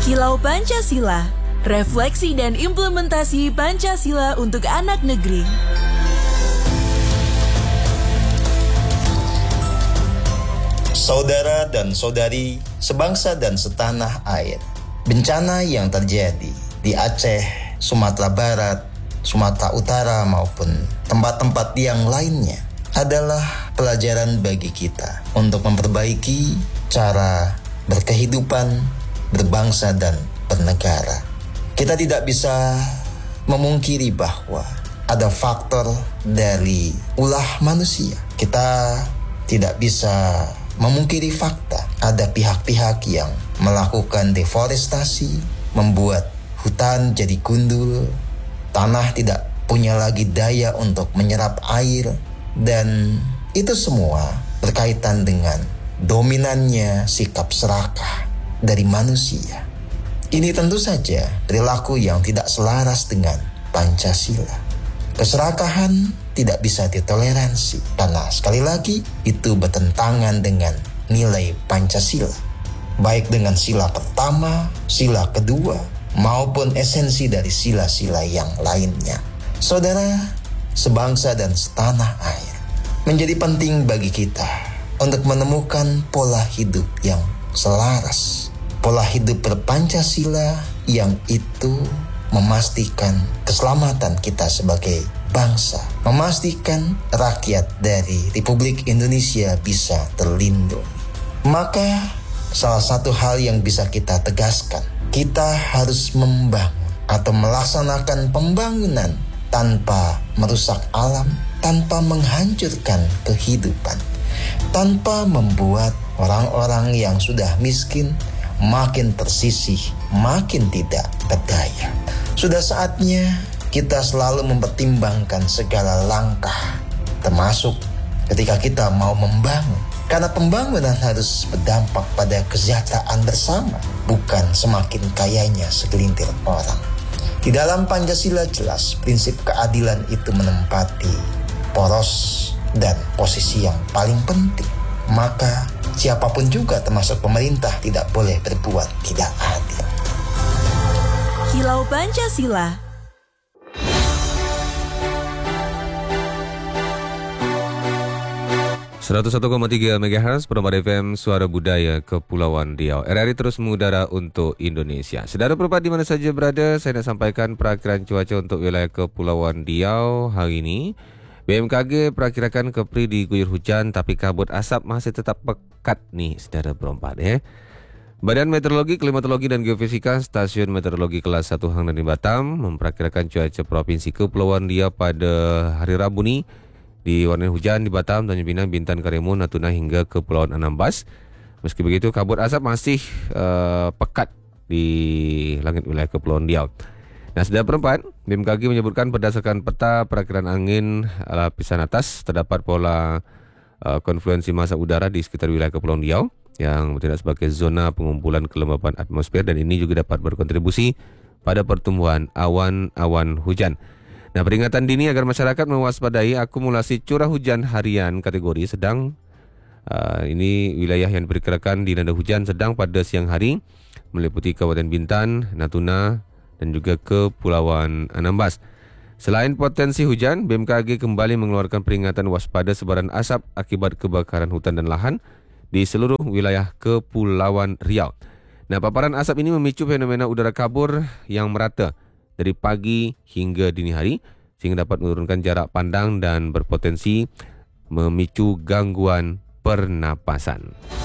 Kilau Pancasila, refleksi dan implementasi Pancasila untuk anak negeri. Saudara dan saudari, sebangsa dan setanah air, bencana yang terjadi di Aceh, Sumatera Barat, Sumatera Utara maupun tempat-tempat yang lainnya adalah pelajaran bagi kita untuk memperbaiki cara berkehidupan, berbangsa dan bernegara. Kita tidak bisa memungkiri bahwa ada faktor dari ulah manusia. Kita tidak bisa memungkiri fakta ada pihak-pihak yang melakukan deforestasi, membuat hutan jadi gundul, tanah tidak punya lagi daya untuk menyerap air, dan itu semua berkaitan dengan dominannya sikap serakah dari manusia. Ini tentu saja perilaku yang tidak selaras dengan Pancasila. Keserakahan tidak bisa ditoleransi karena sekali lagi itu bertentangan dengan nilai Pancasila, baik dengan sila pertama, sila kedua, maupun esensi dari sila-sila yang lainnya. Saudara, sebangsa dan setanah air, menjadi penting bagi kita untuk menemukan pola hidup yang selaras, pola hidup berpancasila yang itu memastikan keselamatan kita sebagai bangsa, memastikan rakyat dari Republik Indonesia bisa terlindungi. Maka salah satu hal yang bisa kita tegaskan, kita harus membangun atau melaksanakan pembangunan tanpa merusak alam, tanpa menghancurkan kehidupan, tanpa membuat orang-orang yang sudah miskin makin tersisih, makin tidak berdaya. Sudah saatnya kita selalu mempertimbangkan segala langkah, termasuk ketika kita mau membangun. Karena pembangunan harus berdampak pada kesejahteraan bersama, bukan semakin kayanya segelintir orang. Di dalam Pancasila jelas prinsip keadilan itu menempati poros dan posisi yang paling penting. Maka siapapun juga termasuk pemerintah tidak boleh berbuat tidak adil. Kilau Pancasila. (101,3 MHz) Permata FM, Suara Budaya Kepulauan Riau. RRI terus mengudara untuk Indonesia. Saudara perempat di mana saja berada, saya nak sampaikan perakiraan cuaca untuk wilayah Kepulauan Riau hari ini. BMKG perakirakan Kepri diguyur hujan tapi kabut asap masih tetap pekat nih saudara perempat ya. Badan Meteorologi, Klimatologi dan Geofisika Stasiun Meteorologi Kelas 1 Hang Nadim Batam memperkirakan cuaca Provinsi Kepulauan Riau pada hari Rabu nih diwarnai hujan di Batam, Tanjung Pinang, Bintan, Karimun, Natuna hingga Kepulauan Anambas. Meski begitu kabut asap masih pekat di langit wilayah Kepulauan Riau. Nah, sudah perempat, BMKG menyebutkan berdasarkan peta perakiraan angin lapisan atas terdapat pola konfluensi massa udara di sekitar wilayah Kepulauan Riau yang bertindak sebagai zona pengumpulan kelembapan atmosfer dan ini juga dapat berkontribusi pada pertumbuhan awan-awan hujan. Nah, peringatan dini agar masyarakat mewaspadai akumulasi curah hujan harian kategori sedang. Ini wilayah yang diperkirakan dilanda hujan sedang pada siang hari meliputi Kabupaten Bintan, Natuna, dan juga Kepulauan Anambas. Selain potensi hujan, BMKG kembali mengeluarkan peringatan waspada sebaran asap akibat kebakaran hutan dan lahan di seluruh wilayah Kepulauan Riau. Nah, paparan asap ini memicu fenomena udara kabur yang merata dari pagi hingga dini hari sehingga dapat menurunkan jarak pandang dan berpotensi memicu gangguan pernapasan.